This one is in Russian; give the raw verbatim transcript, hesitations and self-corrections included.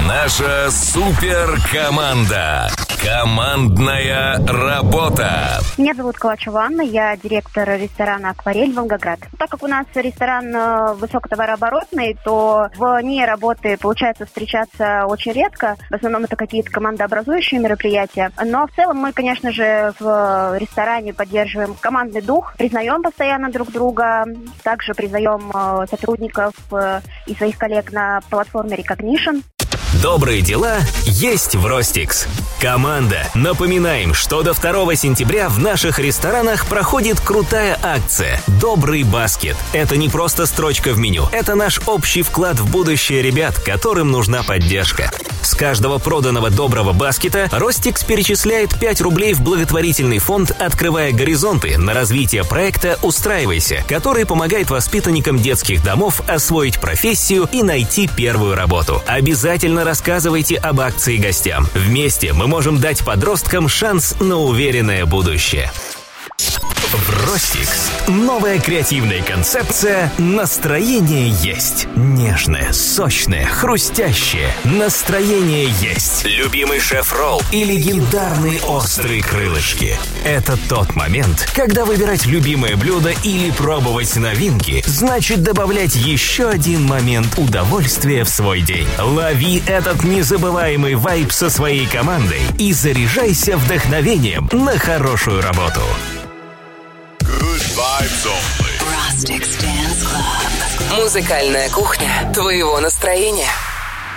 Наша суперкоманда. Командная работа. Меня зовут Калачева Анна, я директор ресторана «Акварель» Волгоград. Так как у нас ресторан высокотоварооборотный, то вне работы получается встречаться очень редко. В основном это какие-то командообразующие мероприятия. Но в целом мы, конечно же, в ресторане поддерживаем командный дух, признаем постоянно друг друга, также признаем сотрудников и своих коллег на платформе Recognition. Добрые дела есть в Ростикс. Команда, напоминаем, что до второго сентября в наших ресторанах проходит крутая акция «Добрый баскет». Это не просто строчка в меню, это наш общий вклад в будущее ребят, которым нужна поддержка. С каждого проданного доброго баскета Ростикс перечисляет пять рублей в благотворительный фонд «Открывая горизонты» на развитие проекта «Устраивайся», который помогает воспитанникам детских домов освоить профессию и найти первую работу. Обязательно рассказывайте об акции гостям. Вместе мы можем дать подросткам шанс на уверенное будущее. В Ростикс новая креативная концепция «Настроение есть». Нежное, сочное, хрустящее. Настроение есть. Любимый шеф-ролл и легендарные острые крылышки. Это тот момент, когда выбирать любимое блюдо или пробовать новинки, значит добавлять еще один момент удовольствия в свой день. Лови этот незабываемый вайб со своей командой и заряжайся вдохновением на хорошую работу. Rostix Dance Club. Музыкальная кухня твоего настроения.